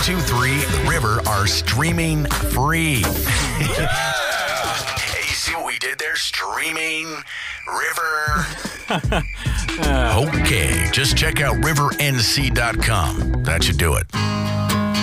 1023 River are streaming free. Hey, you see what we did there? Streaming River. Okay, just check out rivernc.com. That should do it.